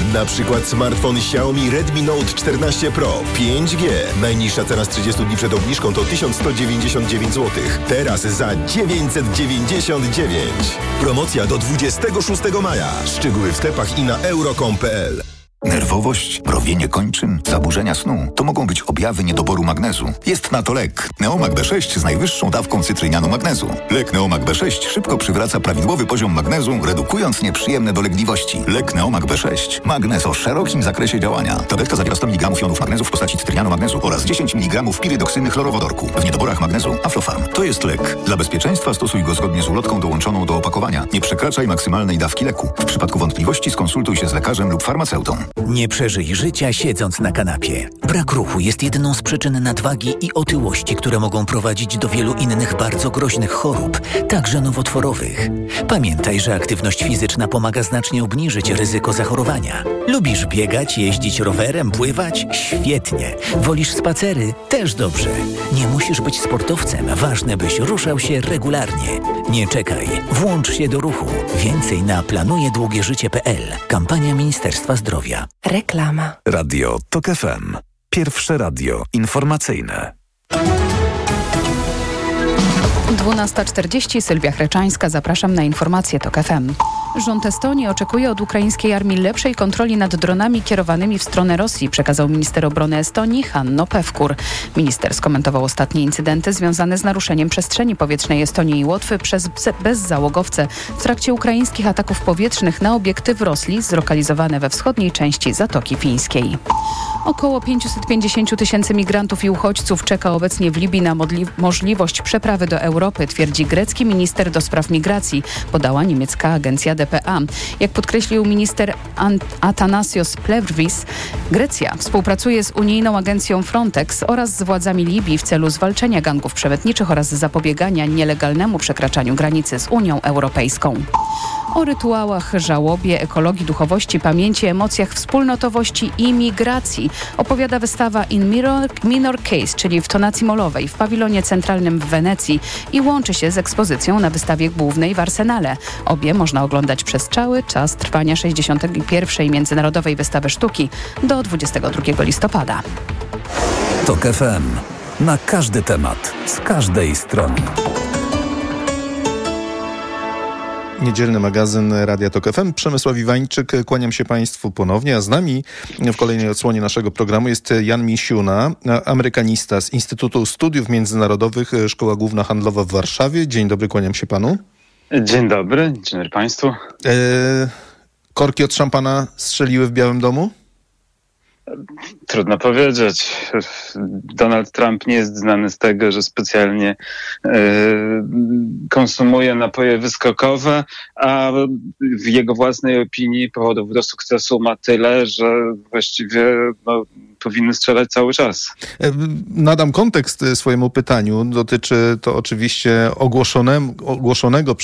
Na przykład smartfon Xiaomi Redmi Note 14 Pro 5G. Najniższa cena z 30 dni przed obniżką to 1199 zł. Teraz za 999. Promocja do 26 maja. Szczegóły w sklepach i na euro.com.pl. Nerwowość, mrowienie kończyn, zaburzenia snu to mogą być objawy niedoboru magnezu. Jest na to lek. Neomag B6 z najwyższą dawką cytrynianu magnezu. Lek Neomag B6 szybko przywraca prawidłowy poziom magnezu, redukując nieprzyjemne dolegliwości. Lek Neomag B6. Magnez o szerokim zakresie działania. Tabletka zawiera 100 mg jonów magnezu w postaci cytrynianu magnezu oraz 10 mg pirydoksyny chlorowodorku. W niedoborach magnezu Aflofarm. To jest lek. Dla bezpieczeństwa stosuj go zgodnie z ulotką dołączoną do opakowania. Nie przekraczaj maksymalnej dawki leku. W przypadku wątpliwości skonsultuj się z lekarzem lub farmaceutą. Nie przeżyj życia siedząc na kanapie. Brak ruchu jest jedną z przyczyn nadwagi i otyłości, które mogą prowadzić do wielu innych bardzo groźnych chorób, także nowotworowych. Pamiętaj, że aktywność fizyczna pomaga znacznie obniżyć ryzyko zachorowania. Lubisz biegać, jeździć rowerem, pływać? Świetnie. Wolisz spacery? Też dobrze. Nie musisz być sportowcem. Ważne, byś ruszał się regularnie. Nie czekaj. Włącz się do ruchu. Więcej na planujedługieżycie.pl. Kampania Ministerstwa Zdrowia. Reklama. Radio TOK FM. Pierwsze radio informacyjne. 12:40. Sylwia Chreczańska. Zapraszam na informacje TOK FM. Rząd Estonii oczekuje od ukraińskiej armii lepszej kontroli nad dronami kierowanymi w stronę Rosji, przekazał minister obrony Estonii Hanno Pevkur. Minister skomentował ostatnie incydenty związane z naruszeniem przestrzeni powietrznej Estonii i Łotwy przez bezzałogowce w trakcie ukraińskich ataków powietrznych na obiekty w Rosji zlokalizowane we wschodniej części Zatoki Fińskiej. Około 550 tysięcy migrantów i uchodźców czeka obecnie w Libii na możliwość przeprawy do Europy, twierdzi grecki minister do spraw migracji, podała niemiecka agencja dpa. Jak podkreślił minister Athanasios Plevris, Grecja współpracuje z unijną agencją Frontex oraz z władzami Libii w celu zwalczenia gangów przemytniczych oraz zapobiegania nielegalnemu przekraczaniu granicy z Unią Europejską. O rytuałach, żałobie, ekologii, duchowości, pamięci, emocjach, wspólnotowości i migracji opowiada wystawa In Minor Case, czyli w tonacji molowej w pawilonie centralnym w Wenecji i łączy się z ekspozycją na wystawie głównej w Arsenale. Obie można oglądać przez cały czas trwania 61. Międzynarodowej Wystawy Sztuki do 22 listopada. TOK FM. Na każdy temat, z każdej strony. Niedzielny magazyn Radia TOK FM. Przemysław Iwańczyk, kłaniam się Państwu ponownie, a z nami w kolejnej odsłonie naszego programu jest Jan Misiuna, amerykanista z Instytutu Studiów Międzynarodowych, Szkoła Główna Handlowa w Warszawie. Dzień dobry, kłaniam się Panu. Dzień dobry Państwu. Korki od szampana strzeliły w Białym Domu? Trudno powiedzieć. Donald Trump nie jest znany z tego, że specjalnie konsumuje napoje wyskokowe, a w jego własnej opinii powodów do sukcesu ma tyle, że właściwie powinny strzelać cały czas. Nadam kontekst swojemu pytaniu. Dotyczy to oczywiście ogłoszonego